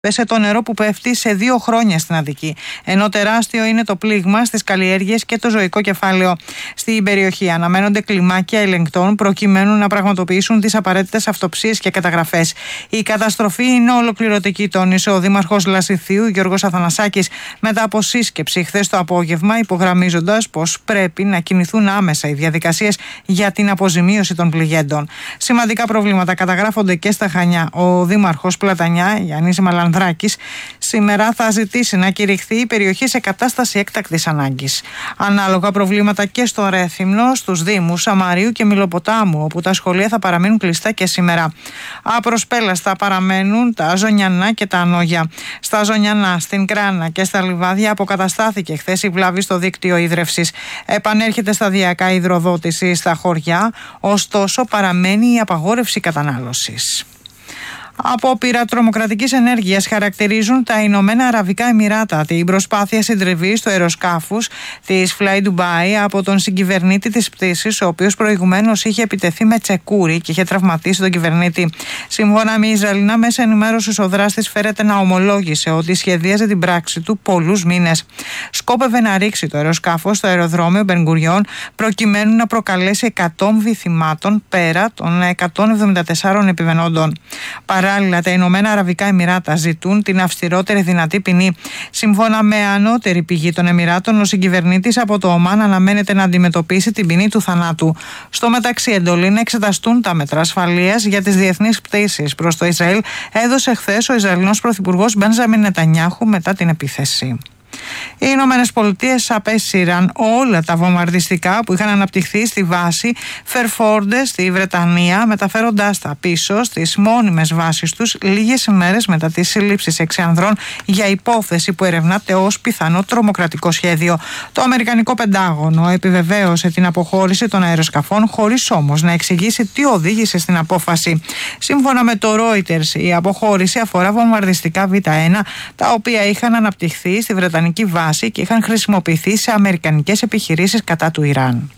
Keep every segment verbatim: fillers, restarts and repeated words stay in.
Πέσε το νερό που πέφτει σε δύο χρόνια στην Αττική, ενώ τεράστιο είναι το πλήγμα στις καλλιέργειες και το ζωικό κεφάλαιο στην περιοχή. Αναμένονται κλιμάκια ελεγκτών προκειμένου να πραγματοποιήσουν τις απαραίτητες αυτοψίες και καταγραφές. Η καταστροφή είναι ολοκληρωτική, τόνισε ο Δήμαρχος Λασιθίου Γιώργος Αθανασάκης μετά από σύσκεψη χθες το απόγευμα, υπογραμμίζοντας πως πρέπει να κινηθούν άμεσα οι διαδικασίες για την αποζημίωση των πληγέντων. Σημαντικά προβλήματα καταγράφονται και στα Χανιά. Ο Δήμαρχος Πλατανιά, Γιάννης Μαλανδράκης, σήμερα θα ζητήσει να κηρυχθεί η περιοχή σε κατάσταση έκτακτης ανάγκης. Ανάλογα προβλήματα και στο Ρέθυμνο, στους Δήμους Σαμαρίου και Μιλοποτάμου, όπου τα σχολεία θα παραμείνουν κλειστά και σήμερα. Απροσπέλαστα παραμένουν τα Ζωνιανά και τα Ανόγια. Στα Ζωνιανά, στην Κράνα και στα Λιβάδια αποκαταστάθηκε χθες η βλάβη στο δίκτυο ίδρευσης. Επανέρχεται σταδιακά η υδροδότηση στα χωριά, ωστόσο παραμένει η απαγόρευση κατανάλωσης. Απόπειρα τρομοκρατικής ενέργειας χαρακτηρίζουν τα Ηνωμένα Αραβικά Εμιράτα την προσπάθεια συντριβής του αεροσκάφους της Fly Dubai από τον συγκυβερνήτη της πτήσης, ο οποίος προηγουμένως είχε επιτεθεί με τσεκούρι και είχε τραυματίσει τον κυβερνήτη. Σύμφωνα με Ισραηλινά μέσα ενημέρωσης, ο δράστης φέρεται να ομολόγησε ότι σχεδίαζε την πράξη του πολλούς μήνες. Σκόπευε να ρίξει το αεροσκάφος στο αεροδρόμιο Μπενγκουριόν προκειμένου να προκαλέσει εκατόμβοι θυμάτων πέρα των εκατόν εβδομήντα τεσσάρων επιβαινόντων. Παράλληλα, τα Ηνωμένα Αραβικά Εμιράτα ζητούν την αυστηρότερη δυνατή ποινή. Σύμφωνα με ανώτερη πηγή των Εμιράτων, ο συγκυβερνήτης από το Ομάν αναμένεται να αντιμετωπίσει την ποινή του θανάτου. Στο μεταξύ, εντολή να εξεταστούν τα μέτρα ασφαλείας για τις διεθνείς πτήσεις προς το Ισραήλ έδωσε χθες ο Ισραηλινός Πρωθυπουργός Μπένζαμιν Νετανιάχου μετά την επίθεση. Οι Ηνωμένες Πολιτείες απέσυραν όλα τα βομβαρδιστικά που είχαν αναπτυχθεί στη βάση Φερφόρντε στη Βρετανία, μεταφέροντάς τα πίσω στις μόνιμες βάσεις τους λίγες ημέρες μετά τις συλλήψεις έξι ανδρών για υπόθεση που ερευνάται ως πιθανό τρομοκρατικό σχέδιο. Το Αμερικανικό Πεντάγωνο επιβεβαίωσε την αποχώρηση των αεροσκαφών, χωρίς όμως να εξηγήσει τι οδήγησε στην απόφαση. Σύμφωνα με το Reuters, η αποχώρηση αφορά βομβαρδιστικά βι ένα, τα οποία είχαν αναπτυχθεί στη Βρετανική βάση και είχαν χρησιμοποιηθεί σε αμερικανικές επιχειρήσεις κατά του Ιράν.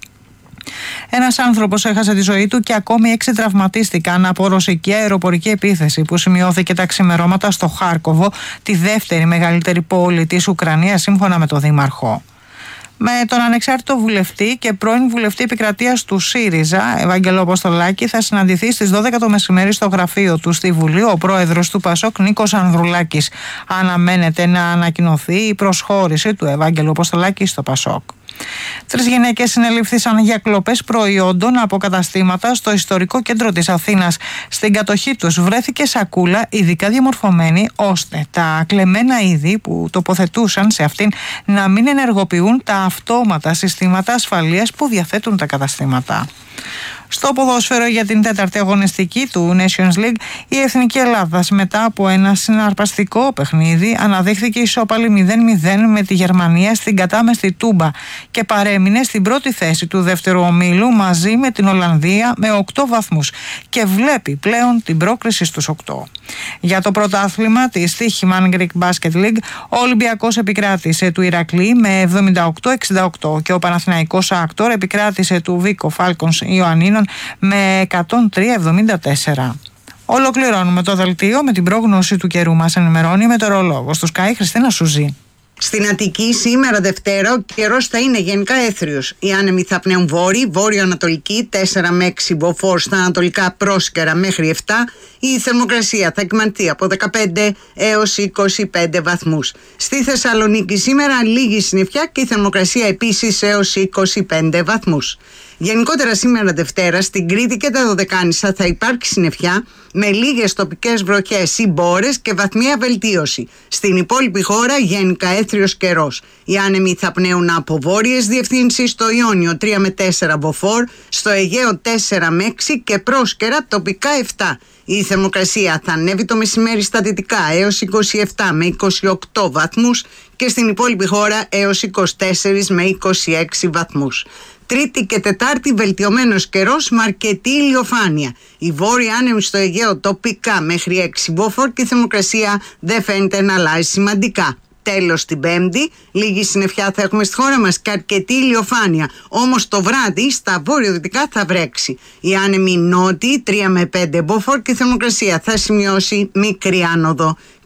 Ένας άνθρωπος έχασε τη ζωή του και ακόμη έξι τραυματίστηκαν από ρωσική αεροπορική επίθεση που σημειώθηκε τα ξημερώματα στο Χάρκοβο, τη δεύτερη μεγαλύτερη πόλη της Ουκρανίας, σύμφωνα με το Δήμαρχο. Με τον ανεξάρτητο βουλευτή και πρώην βουλευτή επικρατείας του ΣΥΡΙΖΑ, Ευάγγελο Αποστολάκη, θα συναντηθεί στις δώδεκα το μεσημέρι στο γραφείο του στη Βουλή ο πρόεδρος του ΠΑΣΟΚ Νίκος Ανδρουλάκης. Αναμένεται να ανακοινωθεί η προσχώρηση του Ευάγγελου Αποστολάκη στο ΠΑΣΟΚ. Τρεις γυναίκες συνελήφθησαν για κλοπές προϊόντων από καταστήματα στο ιστορικό κέντρο της Αθήνας. Στην κατοχή τους βρέθηκε σακούλα ειδικά διαμορφωμένη ώστε τα κλεμμένα είδη που τοποθετούσαν σε αυτήν να μην ενεργοποιούν τα αυτόματα συστήματα ασφαλείας που διαθέτουν τα καταστήματα. Στο ποδόσφαιρο, για την τέταρτη αγωνιστική του Nations League, η Εθνική Ελλάδα μετά από ένα συναρπαστικό παιχνίδι αναδείχθηκε ισόπαλη μηδέν μηδέν με τη Γερμανία στην κατάμεστη Τούμπα και παρέμεινε στην πρώτη θέση του δεύτερου ομίλου μαζί με την Ολλανδία με οκτώ βαθμούς και βλέπει πλέον την πρόκριση στους οκτώ. Για το πρωτάθλημα της Τύχημαν Greek Basket League, ο Ολυμπιακός επικράτησε του Ηρακλή με εβδομήντα οκτώ εξήντα οκτώ και ο Παναθηναϊκός Άκτορ επικράτησε του Βίκο Φάλκονς Ιωαννίνων με εκατόν τρία εβδομήντα τέσσερα. Ολοκληρώνουμε το δελτίο με την πρόγνωση του καιρού. Μας ενημερώνει η μετεωρολόγος του Sky Χριστίνα Σουζή. Στην Αττική σήμερα Δευτέρα ο καιρός θα είναι γενικά έθριος. Οι άνεμοι θα πνέουν βόρειοι, βόρειο-ανατολική τέσσερα με έξι μποφόρ στα ανατολικά πρόσκαιρα μέχρι επτά. Η θερμοκρασία θα εκμανθεί από δεκαπέντε έως είκοσι πέντε βαθμούς. Στη Θεσσαλονίκη σήμερα λίγη συννεφιά και η θερμοκρασία επίσης έως είκοσι πέντε βαθμούς. Γενικότερα σήμερα Δευτέρα στην Κρήτη και τα Δωδεκάνησα θα υπάρξει συννεφιά με λίγες τοπικές βροχές ή μπόρες και βαθμία βελτίωση. Στην υπόλοιπη χώρα γενικά έθριος καιρός. Οι άνεμοι θα πνέουν από βόρειες διευθύνσεις, στο Ιόνιο τρία με τέσσερα μποφόρ, στο Αιγαίο τέσσερα με έξι και πρόσκαιρα τοπικά επτά. Η θερμοκρασία θα ανέβει το μεσημέρι στα δυτικά έως είκοσι επτά με είκοσι οκτώ βαθμούς και στην υπόλοιπη χώρα έως είκοσι τέσσερα με είκοσι έξι βαθμούς. Τρίτη και Τετάρτη βελτιωμένος καιρός με αρκετή ηλιοφάνεια. Η βόρεια άνεμη στο Αιγαίο τοπικά μέχρι έξι μποφόρ και η θερμοκρασία δεν φαίνεται να αλλάζει σημαντικά. Τέλος την Πέμπτη, λίγη συννεφιά θα έχουμε στη χώρα μας και αρκετή ηλιοφάνεια. Όμως το βράδυ στα βόρειο-δυτικά θα βρέξει. Οι άνεμοι νότιοι τρία με πέντε μποφόρ και η θερμοκρασία θα σημειώσει μικρή άνοδο.